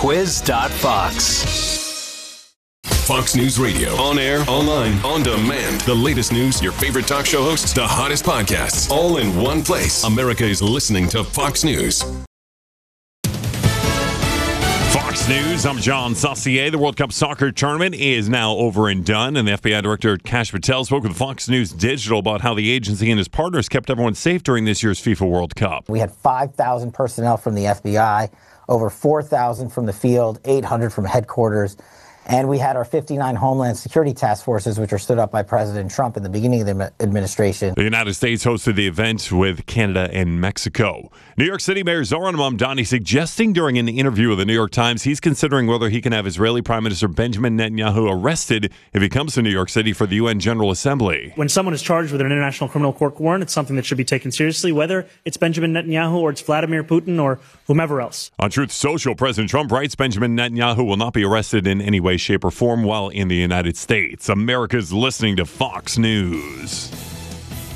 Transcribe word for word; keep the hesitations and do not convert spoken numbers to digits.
quiz dot fox. Fox News Radio. On air, online, on demand. The latest news, your favorite talk show hosts, the hottest podcasts, all in one place. America is listening to Fox News. Fox News, I'm John Saucier. The World Cup soccer tournament is now over and done, and the F B I Director Kash Patel spoke with Fox News Digital about how the agency and his partners kept everyone safe during this year's FIFA World Cup. We had five thousand personnel from the F B I, over four thousand from the field, eight hundred from headquarters. And we had our fifty-nine Homeland Security Task Forces, which were stood up by President Trump in the beginning of the administration. The United States hosted the event with Canada and Mexico. New York City Mayor Zohran Mamdani suggesting during an interview with the New York Times he's considering whether he can have Israeli Prime Minister Benjamin Netanyahu arrested if he comes to New York City for the U N General Assembly. When someone is charged with an International Criminal Court warrant, it's something that should be taken seriously, whether it's Benjamin Netanyahu or it's Vladimir Putin or whomever else. On Truth Social, President Trump writes Benjamin Netanyahu will not be arrested in any way, shape, or form while in the United States. America's listening to Fox News.